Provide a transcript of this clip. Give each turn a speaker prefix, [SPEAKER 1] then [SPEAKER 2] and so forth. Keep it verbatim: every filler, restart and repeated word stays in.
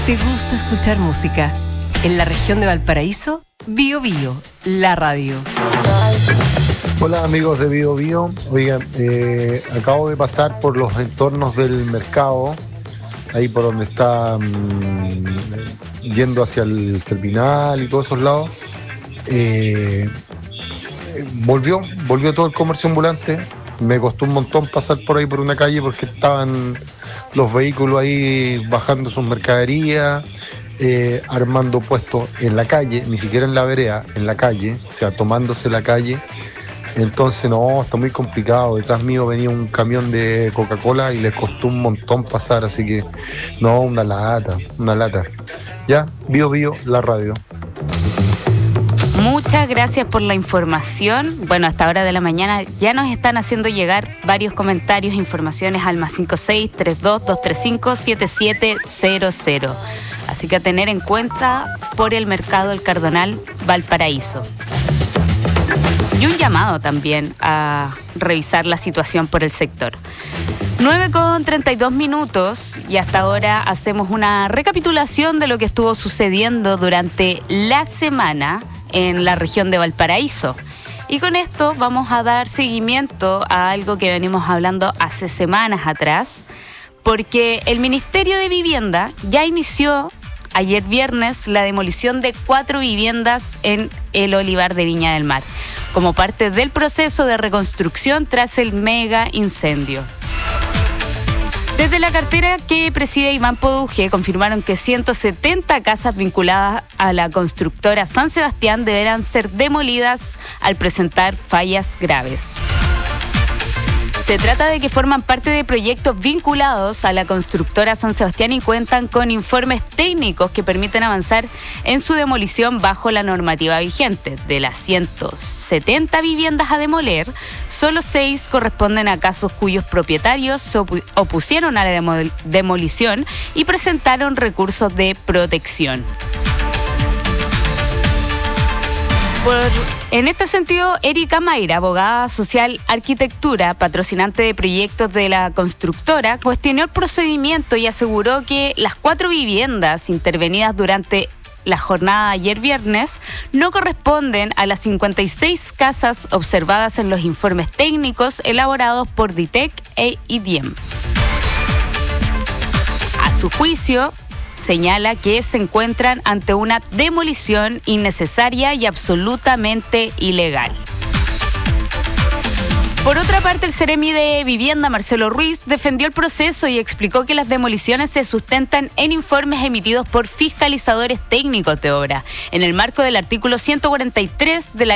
[SPEAKER 1] ¿Te gusta escuchar música? En la región de Valparaíso, Bio Bio, la radio.
[SPEAKER 2] Hola amigos de Bio Bio. Oigan, eh, acabo de pasar por los entornos del mercado, ahí por donde está mmm, yendo hacia el terminal y todos esos lados. Eh, volvió, volvió todo el comercio ambulante. Me costó un montón pasar por ahí por una calle porque estaban los vehículos ahí bajando sus mercaderías, eh, armando puestos en la calle, ni siquiera en la vereda, en la calle, o sea, tomándose la calle. Entonces, no, está muy complicado. Detrás mío venía un camión de Coca-Cola y les costó un montón pasar, así que, no, una lata, una lata. Ya, Bio Bio, la radio.
[SPEAKER 3] Muchas gracias por la información. Bueno, hasta hora de la mañana ya nos están haciendo llegar varios comentarios e informaciones al más cinco seis, tres dos, dos tres cinco, siete siete cero cero. Así que a tener en cuenta por el mercado El Cardonal, Valparaíso. Y un llamado también a revisar la situación por el sector. nueve con treinta y dos minutos y hasta ahora hacemos una recapitulación de lo que estuvo sucediendo durante la semana en la región de Valparaíso. Y con esto vamos a dar seguimiento a algo que venimos hablando hace semanas atrás, porque el Ministerio de Vivienda ya inició ayer viernes la demolición de cuatro viviendas en el Olivar de Viña del Mar, como parte del proceso de reconstrucción tras el mega incendio. Desde la cartera que preside Iván Poduje confirmaron que ciento setenta casas vinculadas a la constructora San Sebastián deberán ser demolidas al presentar fallas graves. Se trata de que forman parte de proyectos vinculados a la constructora San Sebastián y cuentan con informes técnicos que permiten avanzar en su demolición bajo la normativa vigente. De las ciento setenta viviendas a demoler, solo seis corresponden a casos cuyos propietarios se opu- opusieron a la demol- demolición y presentaron recursos de protección. Por, en este sentido, Erika Mayra, abogada social arquitectura, patrocinante de proyectos de la constructora, cuestionó el procedimiento y aseguró que las cuatro viviendas intervenidas durante la jornada de ayer viernes no corresponden a las cincuenta y seis casas observadas en los informes técnicos elaborados por DITEC e IDIEM. A su juicio, señala que se encuentran ante una demolición innecesaria y absolutamente ilegal. Por otra parte, el Seremi de Vivienda, Marcelo Ruiz, defendió el proceso y explicó que las demoliciones se sustentan en informes emitidos por fiscalizadores técnicos de obra, en el marco del artículo ciento cuarenta y tres de la